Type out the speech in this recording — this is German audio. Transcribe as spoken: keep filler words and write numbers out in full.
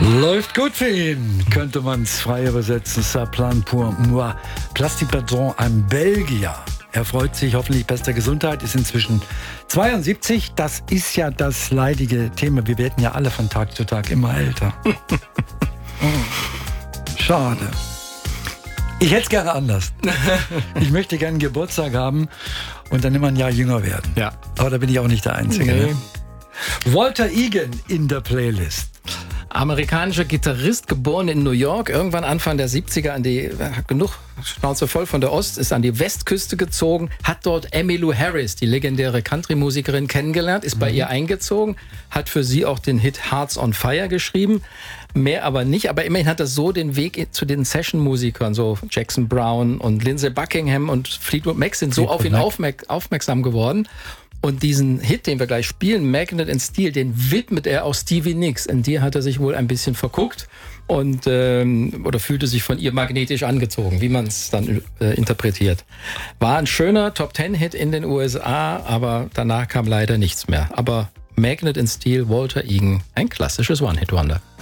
Läuft gut für ihn, könnte man es frei übersetzen. Ça plan pour moi. Plastic Bertrand, ein Belgier. Er freut sich hoffentlich bester Gesundheit, ist inzwischen zweiundsiebzig. Das ist ja das leidige Thema. Wir werden ja alle von Tag zu Tag immer älter. Oh, schade. Ich hätte es gerne anders. Ich möchte gerne Geburtstag haben und dann immer ein Jahr jünger werden. Ja. Aber da bin ich auch nicht der Einzige. Nee. Ne? Walter Egan in der Playlist. Amerikanischer Gitarrist, geboren in New York, irgendwann Anfang der siebziger an die, hat genug Schnauze voll von der Ost, ist an die Westküste gezogen, hat dort Emmylou Harris, die legendäre Country-Musikerin, kennengelernt, ist bei mhm. ihr eingezogen, hat für sie auch den Hit Hearts on Fire geschrieben, mehr aber nicht, aber immerhin hat er so den Weg zu den Session-Musikern, so Jackson Browne und Lindsey Buckingham und Fleetwood Mac sind so Fleetwood auf ihn aufmerk- aufmerksam geworden. Und diesen Hit, den wir gleich spielen, Magnet and Steel, den widmet er auch Stevie Nicks. In die hat er sich wohl ein bisschen verguckt und ähm, oder fühlte sich von ihr magnetisch angezogen, wie man es dann äh, interpretiert. War ein schöner Top-Ten-Hit in den U S A, aber danach kam leider nichts mehr. Aber Magnet and Steel, Walter Egan, ein klassisches One-Hit-Wonder.